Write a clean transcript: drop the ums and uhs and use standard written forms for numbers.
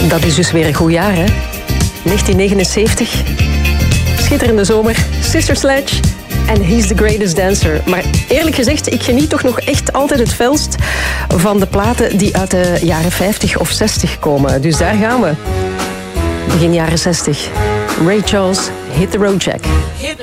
Dat is dus weer een goed jaar, hè? 1979. Schitterende zomer. Sister Sledge. En He's the Greatest Dancer. Maar eerlijk gezegd, ik geniet toch nog echt altijd het felst van de platen die uit de jaren 50 of 60 komen. Dus daar gaan we. Begin jaren 60. Ray Charles, Hit the Road Jack. Hit the